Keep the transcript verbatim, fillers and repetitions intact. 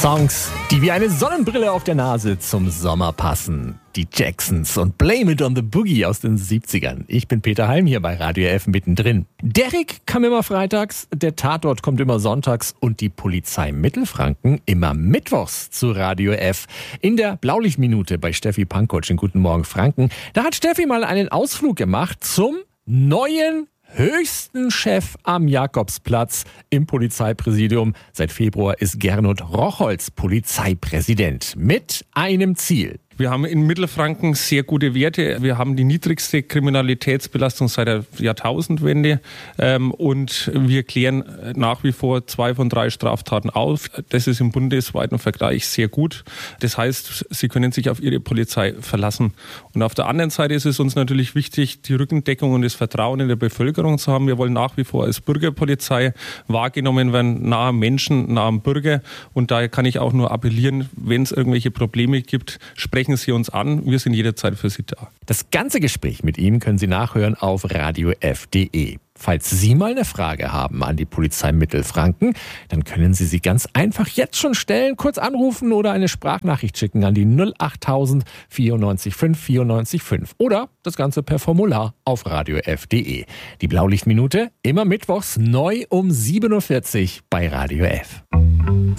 Songs, die wie eine Sonnenbrille auf der Nase zum Sommer passen. Die Jacksons und Blame It on the Boogie aus den siebzigern. Ich bin Peter Heim hier bei Radio F mittendrin. Derrick kam immer freitags, der Tatort kommt immer sonntags und die Polizei Mittelfranken immer mittwochs zu Radio F. In der Blaulichtminute bei Steffi Pankotsch in Guten Morgen Franken. Da hat Steffi mal einen Ausflug gemacht zum neuen höchsten Chef am Jakobsplatz im Polizeipräsidium. Seit Februar ist Gernot Rochholz Polizeipräsident mit einem Ziel. Wir haben in Mittelfranken sehr gute Werte. Wir haben die niedrigste Kriminalitätsbelastung seit der Jahrtausendwende ähm, und wir klären nach wie vor zwei von drei Straftaten auf. Das ist im bundesweiten Vergleich sehr gut. Das heißt, Sie können sich auf Ihre Polizei verlassen. Und auf der anderen Seite ist es uns natürlich wichtig, die Rückendeckung und das Vertrauen in der Bevölkerung zu haben. Wir wollen nach wie vor als Bürgerpolizei wahrgenommen werden, nahe Menschen, nahe am Bürger. Und daher kann ich auch nur appellieren, wenn es irgendwelche Probleme gibt, sprechen Sie uns an. Wir sind jederzeit für Sie da. Das ganze Gespräch mit ihm können Sie nachhören auf radio f punkt de. Falls Sie mal eine Frage haben an die Polizei Mittelfranken, dann können Sie sie ganz einfach jetzt schon stellen, kurz anrufen oder eine Sprachnachricht schicken an die null achttausend vierundneunzig fünf vierundneunzig fünf oder das Ganze per Formular auf radio f punkt de. Die Blaulichtminute immer mittwochs neu um sieben Uhr vierzig bei Radio F.